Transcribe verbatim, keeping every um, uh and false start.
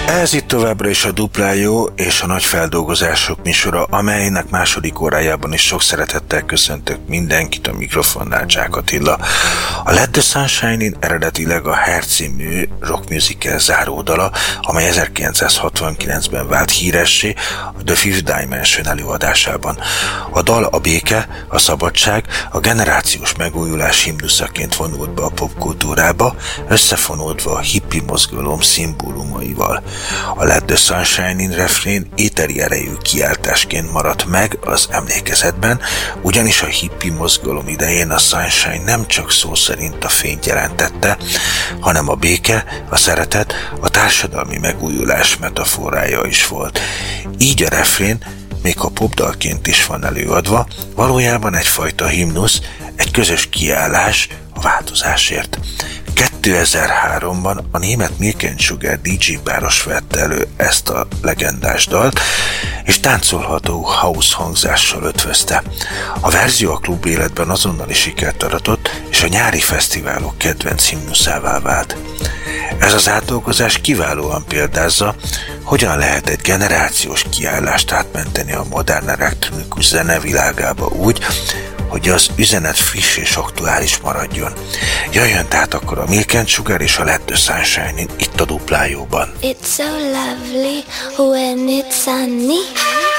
Ez itt továbbra is a Duplájó és a nagy feldolgozások műsora, amelynek második órájában is sok szeretettel köszöntök mindenkit, a mikrofonnál Csák Attila. A Let the Sunshine In eredetileg a Hair című rock musical záródala, amely ezerkilencszázhatvankilencben vált híressé a The Fifth Dimension előadásában. A dal a béke, a szabadság, a generációs megújulás himnuszaként vonult be a popkultúrába, összefonódva a hippi mozgalom szimbólumaival. A Let the Sunshine In refrén éteri erejű kiáltásként maradt meg az emlékezetben, ugyanis a hippi mozgalom idején a Sunshine nem csak szó szerint a fényt jelentette, hanem a béke, a szeretet, a társadalmi megújulás metaforája is volt. Így a refrén, még ha popdalként is van előadva, valójában egyfajta himnusz, egy közös kiállás a változásért. kétezer-háromban a német Milk and Sugar dé dzsé páros vette elő ezt a legendás dalt, és táncolható house hangzással ötvözte. A verzió a klub életben azonnali sikert aratott, és a nyári fesztiválok kedvenc himnuszává vált. Ez az átdolgozás kiválóan példázza, hogyan lehet egy generációs kiállást átmenteni a modern elektronikus zene világába úgy, hogy az üzenet friss és aktuális maradjon. Jöjjön tehát akkor a Milk and Sugar és a Let the Sunshine In itt a Duplájóban. It's so lovely when it's sunny.